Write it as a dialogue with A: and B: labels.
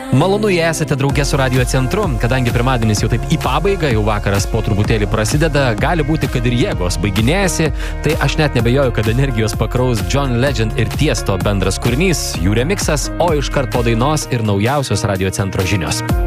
A: Malonu, jei esate draugė su Radio Centru, kadangi pirmadienis jau taip į pabaigą, jau vakaras po truputėlį prasideda, gali būti, kad ir jėgos baiginėjasi, tai aš net nebejoju, kad energijos pakraus John Legend ir Tiesto bendras kūrinys, jų remiksas, o iškart po dainos ir naujausios Radio Centro žinios.